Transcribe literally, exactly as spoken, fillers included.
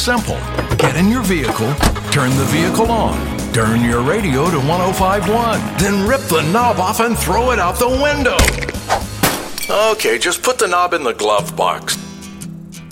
simple. Get in your vehicle, turn the vehicle on, turn your radio to one oh five point one, then rip the knob off and throw it out the window. Okay, just put the knob in the glove box.